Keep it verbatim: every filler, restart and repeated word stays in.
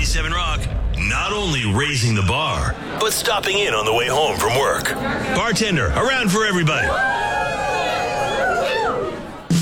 ninety-seven Rock, not only raising the bar, but stopping in on the way home from work. Bartender, around for everybody.